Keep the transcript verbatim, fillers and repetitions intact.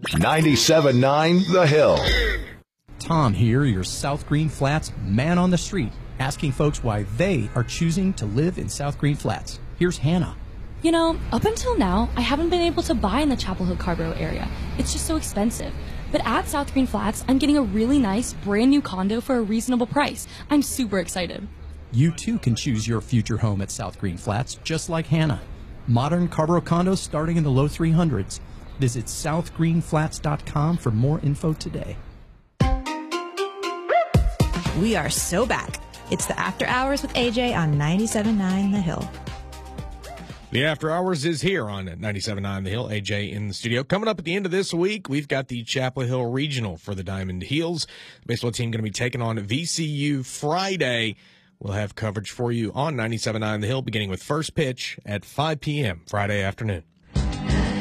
ninety-seven point nine The Hill. Tom here, your South Green Flats man on the street, asking folks why they are choosing to live in South Green Flats. Here's Hannah. You know, up until now, I haven't been able to buy in the Chapel Hill Carborough area. It's just so expensive. But at South Green Flats, I'm getting a really nice, brand new condo for a reasonable price. I'm super excited. You too can choose your future home at South Green Flats, just like Hannah. Modern Carborough condos starting in the low three hundreds. Visit south green flats dot com for more info today. We are so back. It's the After Hours with A J on ninety-seven point nine The Hill. The After Hours is here on ninety-seven point nine The Hill. A J in the studio. Coming up at the end of this week, we've got the Chapel Hill Regional for the Diamond Heels. The baseball team going to be taking on V C U Friday. We'll have coverage for you on ninety-seven point nine The Hill, beginning with first pitch at five p.m. Friday afternoon.